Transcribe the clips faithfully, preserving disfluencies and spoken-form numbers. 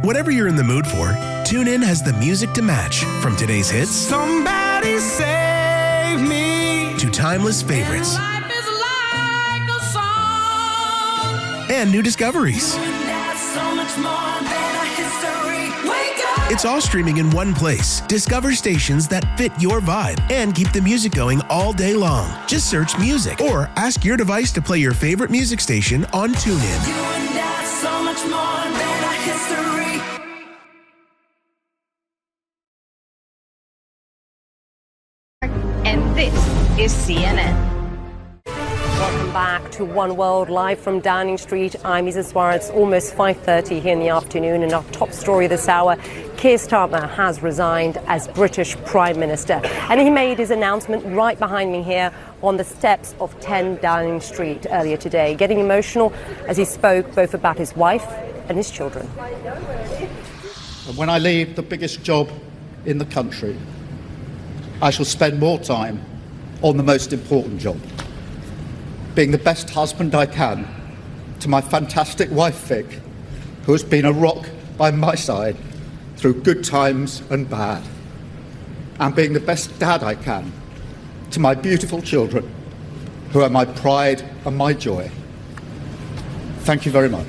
Whatever you're in the mood for, TuneIn has the music to match, from today's hits Somebody save me to timeless favorites and, life is like a song. and new discoveries. You and I, so much more than a history. Wake up. It's all streaming in one place. Discover stations that fit your vibe and keep the music going all day long. Just search music or ask your device to play your favorite music station on TuneIn. You and I, so much more than a history. And this is C N N. Welcome back to One World, live from Downing Street. I'm Isa Suarez. It's almost five thirty here in the afternoon, and our top story this hour, Keir Starmer has resigned as British Prime Minister. And he made his announcement right behind me here on the steps of ten Downing Street earlier today, getting emotional as he spoke both about his wife and his children. When I leave the biggest job in the country, I shall spend more time on the most important job, being the best husband I can to my fantastic wife Vic, who has been a rock by my side through good times and bad, and being the best dad I can to my beautiful children, who are my pride and my joy. Thank you very much.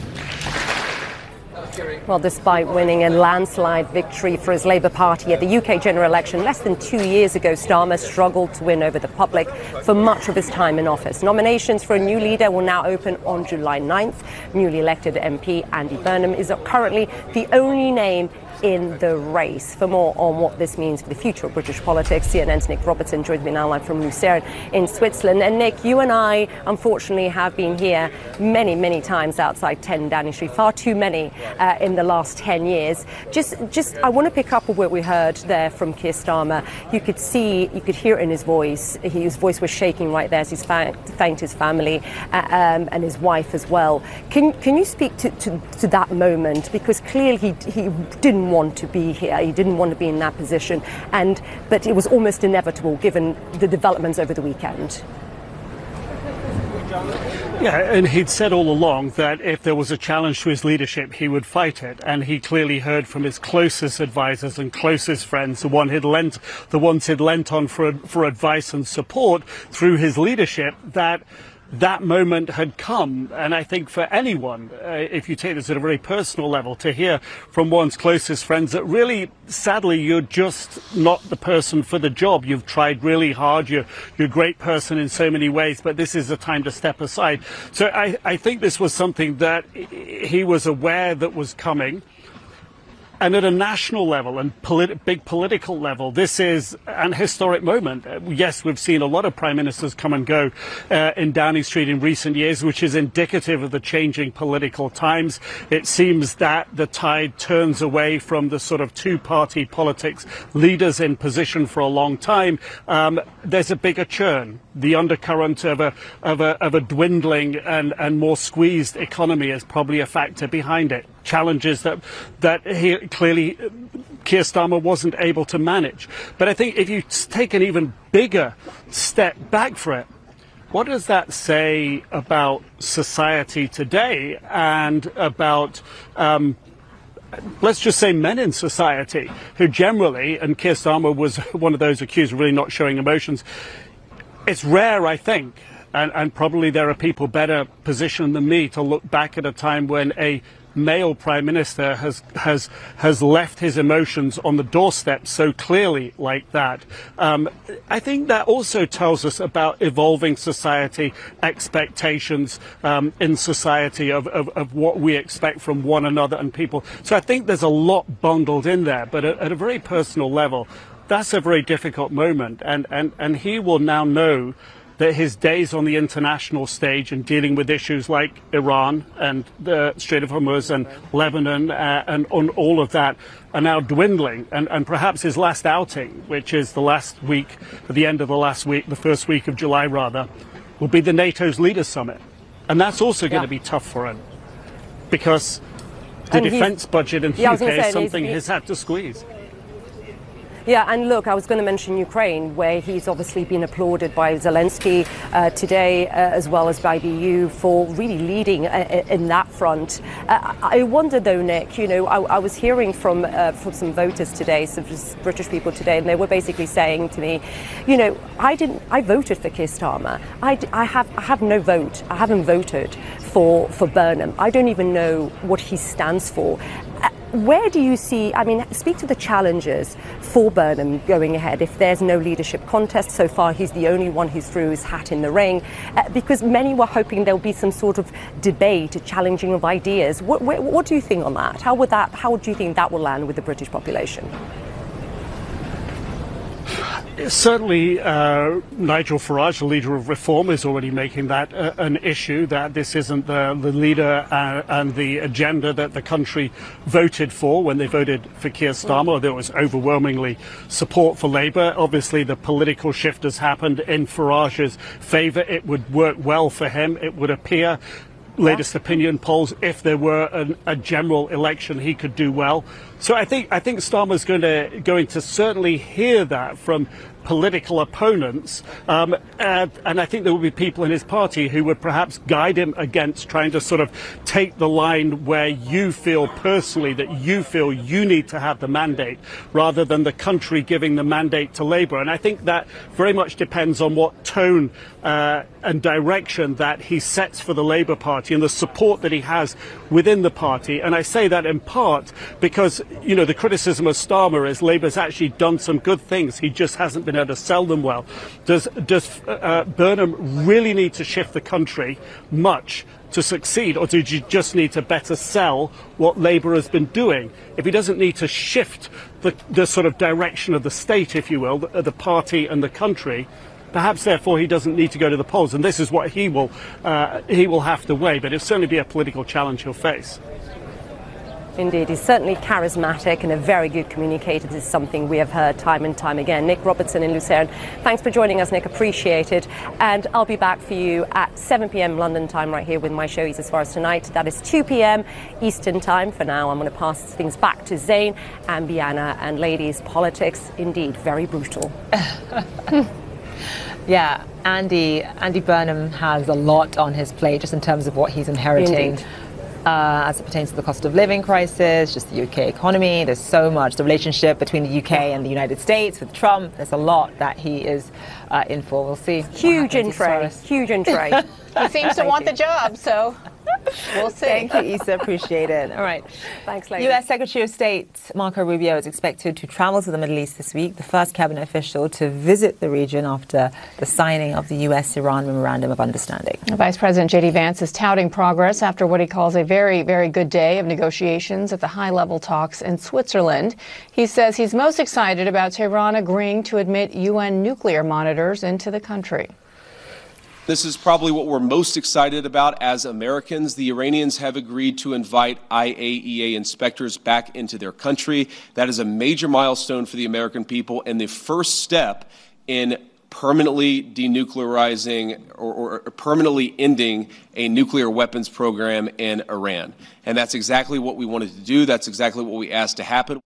Well, despite winning a landslide victory for his Labour Party at the U K general election less than two years ago, Starmer struggled to win over the public for much of his time in office. Nominations for a new leader will now open on July ninth. Newly elected M P Andy Burnham is currently the only name in the race. For more on what this means for the future of British politics, C N N's Nick Robertson joins me now live from Lucerne in Switzerland. And Nick, you and I unfortunately have been here many, many times outside ten Downing Street, far too many uh, in the last ten years. Just, just, I want to pick up on what we heard there from Keir Starmer. You could see, you could hear it in his voice. His voice was shaking right there as he's thanked his family uh, um, and his wife as well. Can, can you speak to, to, to that moment? Because clearly he, he didn't want to be here. He didn't want to be in that position, and but it was almost inevitable given the developments over the weekend. Yeah, and he'd said all along that if there was a challenge to his leadership, he would fight it. And he clearly heard from his closest advisors and closest friends, the one he'd lent, the ones he'd lent on for for advice and support through his leadership, that that moment had come. And I think for anyone, uh, if you take this at a very personal level, to hear from one's closest friends that really, sadly, you're just not the person for the job. You've tried really hard. You're, you're a great person in so many ways, but this is the time to step aside. So I, I think this was something that he was aware that was coming. And at a national level and polit- big political level, this is an historic moment. Uh, yes, we've seen a lot of prime ministers come and go uh, in Downing Street in recent years, which is indicative of the changing political times. It seems that the tide turns away from the sort of two-party politics, leaders in position for a long time. Um, there's a bigger churn. The undercurrent of a of a of a dwindling and, and more squeezed economy is probably a factor behind it. Challenges that that he clearly Keir Starmer wasn't able to manage. But I think if you take an even bigger step back for it, what does that say about society today and about um, let's just say men in society who generally, and Keir Starmer was one of those accused of really not showing emotions. It's rare, I think, and, and probably there are people better positioned than me to look back at a time when a male prime minister has has has left his emotions on the doorstep so clearly like that. Um, I think that also tells us about evolving society, expectations um, in society of, of, of what we expect from one another and people. So I think there's a lot bundled in there, but at, at a very personal level, that's a very difficult moment, and, and, and he will now know that his days on the international stage and dealing with issues like Iran and the Strait of Hormuz and Lebanon uh, and on all of that are now dwindling. And, and perhaps his last outing, which is the last week, at the end of the last week, the first week of July rather, will be the NATO's Leaders Summit. And that's also going yeah. to be tough for him, because the and defence budget in the yeah, U K is something he's had to squeeze. Yeah, and look, I was going to mention Ukraine, where he's obviously been applauded by Zelensky uh, today, uh, as well as by the E U, for really leading uh, in that front. Uh, I wonder, though, Nick, you know, I, I was hearing from uh, from some voters today, some just British people today, and they were basically saying to me, you know, I didn't, I voted for Keir Starmer. I, I have, I have no vote. I haven't voted for for Burnham. I don't even know what he stands for. Uh, Where do you see, I mean, speak to the challenges for Burnham going ahead if there's no leadership contest. So far, he's the only one who threw his hat in the ring, uh, because many were hoping there'll be some sort of debate, a challenging of ideas. What, what, what do you think on that? How would that, how do you think that will land with the British population? Certainly, uh, Nigel Farage, the leader of Reform, is already making that uh, an issue, that this isn't the, the leader uh, and the agenda that the country voted for when they voted for Keir Starmer. There was overwhelmingly support for Labour. Obviously, the political shift has happened in Farage's favour. It would work well for him, it would appear. Latest opinion polls, if there were an, a general election, he could do well. So I think I think Starmer's going to going to certainly hear that from political opponents, um, and, and I think there will be people in his party who would perhaps guide him against trying to sort of take the line where you feel personally that you feel you need to have the mandate rather than the country giving the mandate to Labour. And I think that very much depends on what tone uh, and direction that he sets for the Labour Party and the support that he has within the party. And I say that in part because, you know, the criticism of Starmer is Labour's actually done some good things. He just hasn't been able to sell them well. Does, does uh, Burnham really need to shift the country much to succeed, or do you just need to better sell what Labour has been doing? If he doesn't need to shift the, the sort of direction of the state, if you will, the, the party and the country, perhaps therefore he doesn't need to go to the polls, and this is what he will uh, he will have to weigh. But it'll certainly be a political challenge he'll face. Indeed, he's certainly charismatic and a very good communicator. This is something we have heard time and time again. Nick Robertson in Lucerne, thanks for joining us, Nick. Appreciate it. And I'll be back for you at seven p.m. London time right here with my show East as Far as Tonight. That is two p.m. Eastern time. For now, I'm going to pass things back to Zain and Bianna. And ladies, politics, indeed, very brutal. Yeah, Andy, Andy Burnham has a lot on his plate just in terms of what he's inheriting. Indeed. Uh, as it pertains to the cost of living crisis, just the U K economy. There's so much. The relationship between the U K and the United States with Trump. There's a lot that he is uh, in for. We'll see. Huge in tray. Huge in tray. He seems to want the job, so we'll see. Thank you, Issa. Appreciate it. All right. Thanks, ladies. U S Secretary of State Marco Rubio is expected to travel to the Middle East this week, the first cabinet official to visit the region after the signing of the U S-Iran Memorandum of Understanding. Vice President J D Vance is touting progress after what he calls a very, very good day of negotiations at the high-level talks in Switzerland. He says he's most excited about Tehran agreeing to admit U N nuclear monitors into the country. This is probably what we're most excited about as Americans. The Iranians have agreed to invite I A E A inspectors back into their country. That is a major milestone for the American people and the first step in permanently denuclearizing or, or permanently ending a nuclear weapons program in Iran. And that's exactly what we wanted to do. That's exactly what we asked to happen.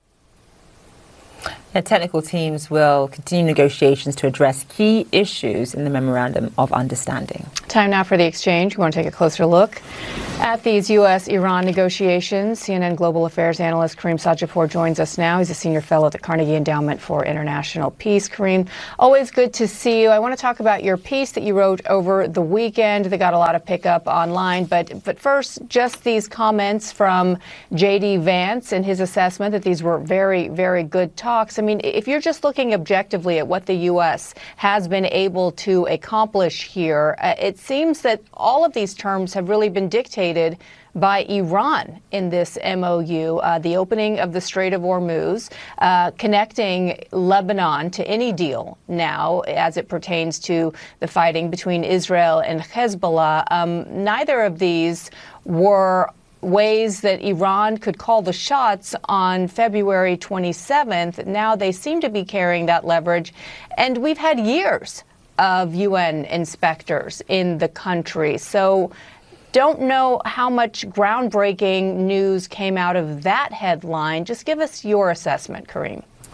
Yeah, technical teams will continue negotiations to address key issues in the Memorandum of Understanding. Time now for the exchange. We want to take a closer look at these U S-Iran negotiations. C N N Global Affairs analyst Kareem Sadjapur joins us now. He's a senior fellow at the Carnegie Endowment for International Peace. Kareem, always good to see you. I want to talk about your piece that you wrote over the weekend that got a lot of pickup online. But, but first, just these comments from J D Vance and his assessment that these were very, very good talks. I mean, if you're just looking objectively at what the U S has been able to accomplish here, uh, it seems that all of these terms have really been dictated by Iran in this M O U, uh, the opening of the Strait of Hormuz, uh, connecting Lebanon to any deal now as it pertains to the fighting between Israel and Hezbollah. Um, neither of these were ways that Iran could call the shots on February twenty-seventh. Now they seem to be carrying that leverage. And we've had years of U N inspectors in the country. So don't know how much groundbreaking news came out of that headline. Just give us your assessment, Kareem.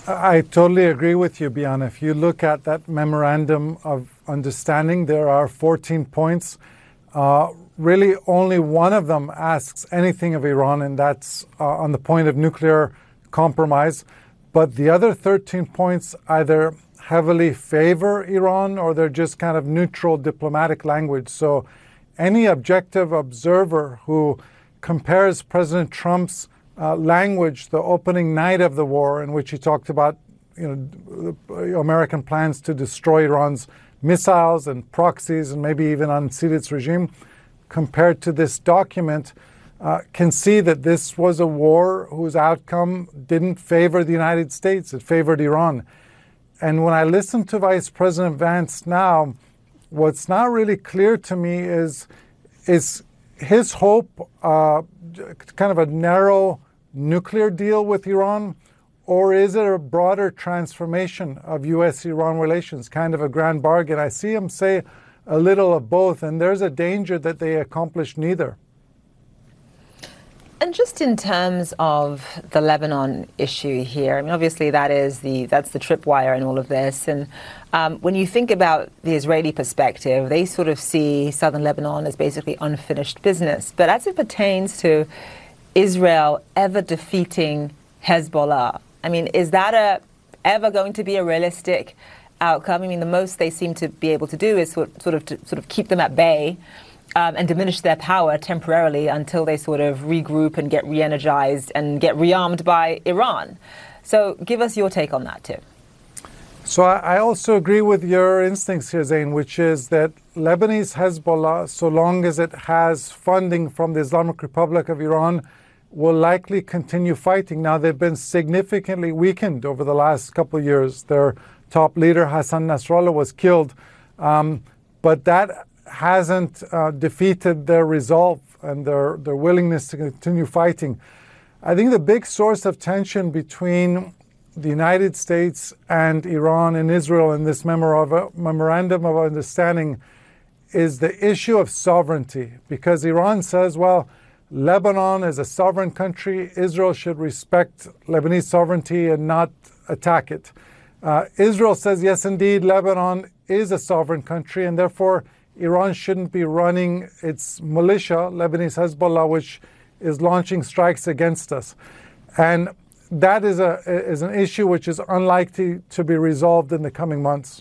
I totally agree with you, Bianna. If you look at that memorandum of understanding, there are fourteen points. Uh, really, only one of them asks anything of Iran, and that's uh, on the point of nuclear compromise. But the other thirteen points either heavily favor Iran or they're just kind of neutral diplomatic language. So any objective observer who compares President Trump's uh, language the opening night of the war, in which he talked about you know, American plans to destroy Iran's missiles and proxies and maybe even unseat its regime, compared to this document, uh, can see that this was a war whose outcome didn't favor the United States, it favored Iran. And when I listen to Vice President Vance now, what's not really clear to me is, is his hope, uh, kind of a narrow nuclear deal with Iran, or is it a broader transformation of U S Iran relations, kind of a grand bargain? I see him say a little of both, and there's a danger that they accomplish neither. And just in terms of the Lebanon issue here, I mean, obviously that is the that's the tripwire in all of this. And um, when you think about the Israeli perspective, they sort of see southern Lebanon as basically unfinished business. But as it pertains to Israel ever defeating Hezbollah, I mean, is that a ever going to be a realistic outcome? I mean, the most they seem to be able to do is sort, sort of to sort of keep them at bay. Um, and diminish their power temporarily until they sort of regroup and get re-energized and get rearmed by Iran. So give us your take on that too. So I also agree with your instincts here, Zain, which is that Lebanese Hezbollah, so long as it has funding from the Islamic Republic of Iran, will likely continue fighting. Now, they've been significantly weakened over the last couple of years. Their top leader, Hassan Nasrallah, was killed. Um, but that hasn't uh, defeated their resolve and their, their willingness to continue fighting. I think the big source of tension between the United States and Iran and Israel in this memorandum of understanding is the issue of sovereignty, because Iran says, well, Lebanon is a sovereign country. Israel should respect Lebanese sovereignty and not attack it. Uh, Israel says, yes, indeed, Lebanon is a sovereign country, and therefore Iran shouldn't be running its militia, Lebanese Hezbollah, which is launching strikes against us. And that is a is an issue which is unlikely to be resolved in the coming months.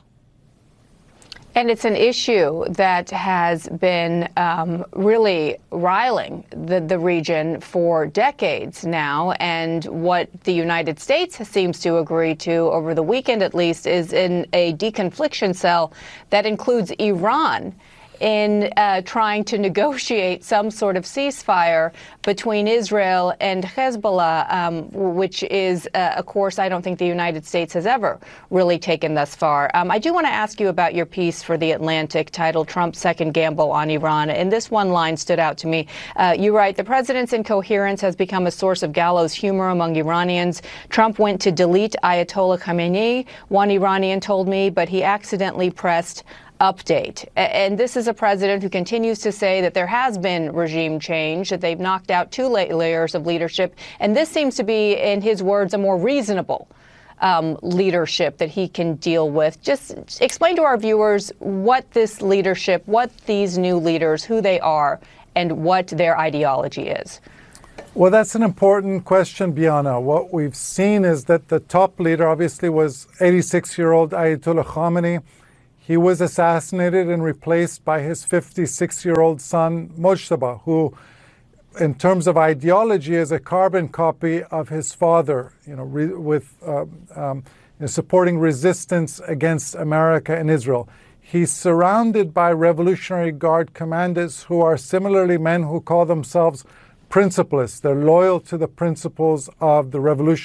And it's an issue that has been um, really riling the, the region for decades now. And what the United States seems to agree to, over the weekend at least, is in a deconfliction cell that includes Iran in uh, trying to negotiate some sort of ceasefire between Israel and Hezbollah, um, which is uh, a course I don't think the United States has ever really taken thus far. Um, I do want to ask you about your piece for The Atlantic titled Trump's Second Gamble on Iran. And this one line stood out to me. Uh, you write, the president's incoherence has become a source of gallows humor among Iranians. Trump went to delete Ayatollah Khamenei, one Iranian told me, but he accidentally pressed update. And this is a president who continues to say that there has been regime change, that they've knocked out two layers of leadership. And this seems to be, in his words, a more reasonable um, leadership that he can deal with. Just explain to our viewers what this leadership, what these new leaders, who they are, and what their ideology is. Well, that's an important question, Bianna. What we've seen is that the top leader obviously was eighty-six-year-old Ayatollah Khamenei. He was assassinated and replaced by his fifty-six-year-old son, Mojtaba, who, in terms of ideology, is a carbon copy of his father, you know, re- with uh, um, you know, supporting resistance against America and Israel. He's surrounded by Revolutionary Guard commanders who are similarly men who call themselves principalists. They're loyal to the principles of the revolution.